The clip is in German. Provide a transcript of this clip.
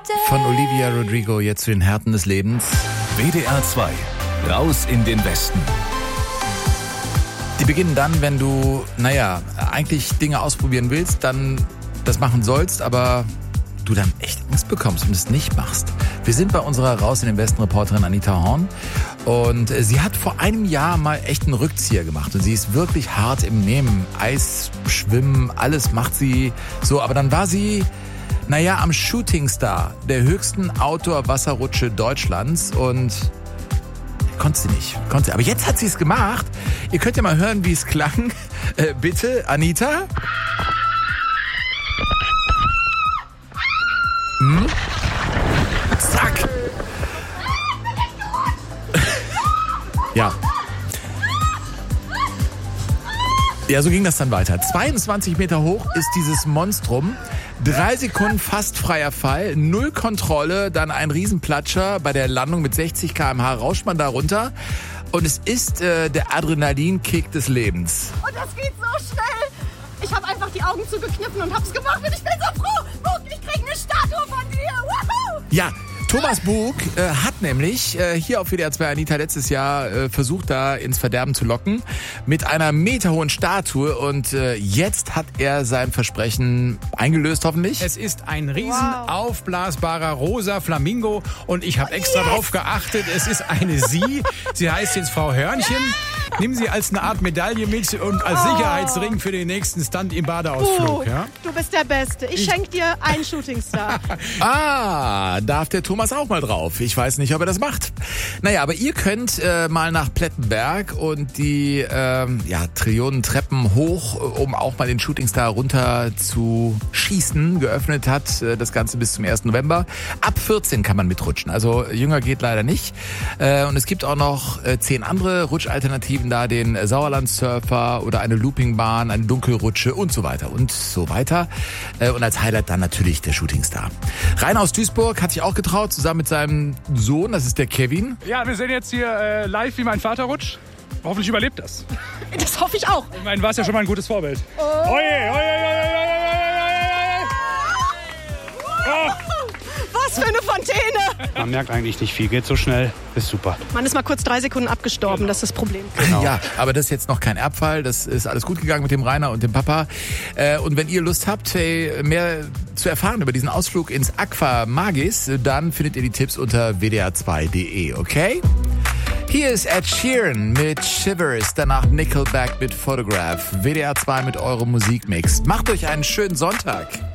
von Olivia Rodrigo jetzt zu den Härten des Lebens. WDR 2, raus in den Westen. Die beginnen dann, wenn du, eigentlich Dinge ausprobieren willst, dann das machen sollst, aber du dann echt Angst bekommst und es nicht machst. Wir sind bei unserer Raus in den Westen Reporterin Anita Horn und sie hat vor einem Jahr mal echt einen Rückzieher gemacht und sie ist wirklich hart im Nehmen. Eis, Schwimmen, alles macht sie so, aber dann war sie am Shooting Star der höchsten Outdoor-Wasserrutsche Deutschlands und konnte sie nicht. Aber jetzt hat sie es gemacht. Ihr könnt ja mal hören, wie es klang. Bitte, Anita? Zack! Ja. Ja, so ging das dann weiter. 22 Meter hoch ist dieses Monstrum. 3 Sekunden fast freier Fall, 0 Kontrolle, dann ein Riesenplatscher. Bei der Landung mit 60 km/h rauscht man da runter. Und es ist der Adrenalinkick des Lebens. Und das geht so schnell. Ich habe einfach die Augen zugekniffen und hab's gemacht. Und ich bin so froh. Guck, ich krieg eine Statue von dir. Woohoo! Ja, Thomas Bug hat nämlich hier auf WDR 2 Anita letztes Jahr versucht, da ins Verderben zu locken mit einer meterhohen Statue und jetzt hat er sein Versprechen eingelöst, hoffentlich. Es ist ein riesen aufblasbarer rosa Flamingo und ich habe extra drauf geachtet, es ist eine Sie. Sie heißt jetzt Frau Hörnchen. Nimm sie als eine Art Medaille mit und als Sicherheitsring für den nächsten Stunt im Badeausflug. Ja? Du bist der Beste. Ich schenke dir einen Shootingstar. Darf der Thomas auch mal drauf. Ich weiß nicht, ob er das macht. Aber ihr könnt mal nach Plettenberg und die Trillionen Treppen hoch, um auch mal den Shootingstar runter zu schießen. Geöffnet hat das Ganze bis zum 1. November. Ab 14 kann man mitrutschen. Also jünger geht leider nicht. Und es gibt auch noch 10 andere Rutschalternativen da, den Sauerland-Surfer oder eine Loopingbahn, eine Dunkelrutsche und so weiter und so weiter. Und als Highlight dann natürlich der Shootingstar. Rainer aus Duisburg hat sich auch getraut, zusammen mit seinem Sohn, das ist der Kevin. Ja, wir sehen jetzt hier live, wie mein Vater rutscht. Hoffentlich überlebt das. Das hoffe ich auch. Ich meine, du warst ja schon mal ein gutes Vorbild. Oje. Was für eine Fontäne! Man merkt eigentlich nicht viel, geht so schnell, ist super. Man ist mal kurz 3 Sekunden abgestorben, das ist das Problem. Genau. Ja, aber das ist jetzt noch kein Erbfall, das ist alles gut gegangen mit dem Rainer und dem Papa. Und wenn ihr Lust habt, mehr zu erfahren über diesen Ausflug ins Aqua Magis, dann findet ihr die Tipps unter wdr2.de, okay? Hier ist Ed Sheeran mit Shivers, danach Nickelback mit Photograph. WDR 2 mit eurem Musikmix. Macht euch einen schönen Sonntag.